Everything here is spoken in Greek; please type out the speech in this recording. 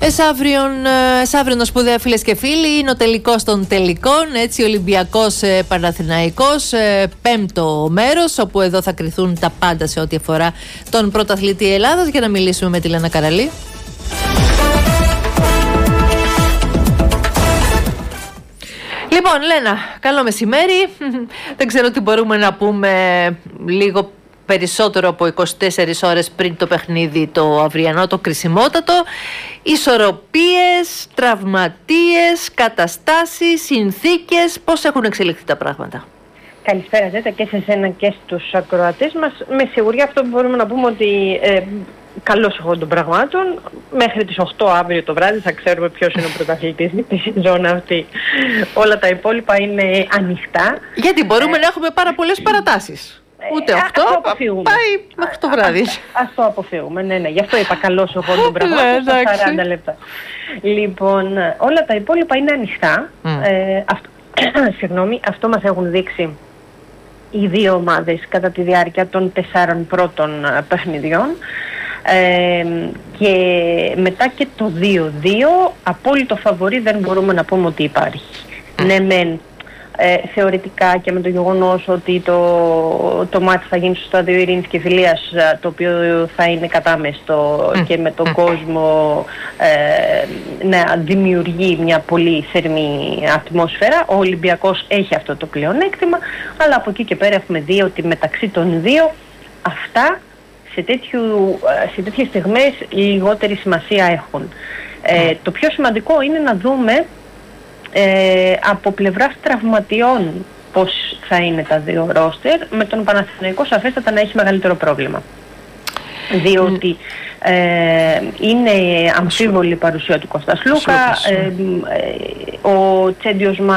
Εσαύριον σπουδαία φίλες και φίλοι, είναι ο τελικός των τελικών, έτσι, Ολυμπιακός Παναθηναϊκός, πέμπτο μέρος, όπου εδώ θα κριθούν τα πάντα σε ό,τι αφορά τον πρωταθλητή Ελλάδας. Για να μιλήσουμε με τη Λένα Καραλή. Λοιπόν, Λένα, καλό μεσημέρι. Δεν ξέρω τι μπορούμε να πούμε λίγο περισσότερο από 24 ώρες πριν το παιχνίδι το αυριανό, το κρισιμότατο. Ισορροπίες, τραυματίες, καταστάσεις, συνθήκες, πώς έχουν εξελιχθεί τα πράγματα? Καλησπέρα Ζέτα και σε σένα και στους ακροατές μας. Με σιγουριά αυτό που μπορούμε να πούμε ότι καλώς εγώ των πραγμάτων. Μέχρι τις 8 αύριο το βράδυ θα ξέρουμε ποιος είναι ο πρωταθλητής τη σεζόν αυτή. Όλα τα υπόλοιπα είναι ανοιχτά. Γιατί μπορούμε να έχουμε πάρα πολλές παρατάσεις. Ούτε 8, πάει μέχρι το βράδυ. Ας το αποφύγουμε, ναι. Γι' αυτό είπα καλώς εγώ των πραγμάτων στα 40 λεπτά. Λοιπόν, όλα τα υπόλοιπα είναι ανοιχτά. Αυτό μας έχουν δείξει οι δύο ομάδες κατά τη διάρκεια των 4 πρώτων παιχνιδιών. Και μετά και το 2-2 απόλυτο φαβορί δεν μπορούμε να πούμε ότι υπάρχει. Ναι μεν θεωρητικά και με το γεγονός ότι το μάτι θα γίνει στο στάδιο Ειρήνης και Φιλίας, το οποίο θα είναι κατάμεστο και με τον κόσμο να δημιουργεί μια πολύ θερμή ατμόσφαιρα. Ο Ολυμπιακός έχει αυτό το πλεονέκτημα, αλλά από εκεί και πέρα έχουμε δει ότι μεταξύ των δύο αυτά σε τέτοιες στιγμές λιγότερη σημασία έχουν. Το πιο σημαντικό είναι να δούμε από πλευράς τραυματιών πώς θα είναι τα δύο ρόστερ, με τον Παναθηναϊκό σαφέστατα να έχει μεγαλύτερο πρόβλημα. Διότι είναι αμφίβολη η παρουσία του Κώστας Λούκα, ο Τσέντιος